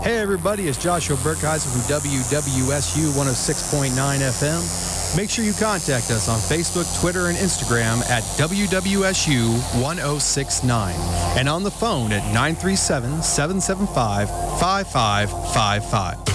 Hey everybody, it's Joshua Burkheiser from WWSU 106.9 FM. Make sure you contact us on Facebook, Twitter, and Instagram at WWSU 1069 and on the phone at 937-775-5555.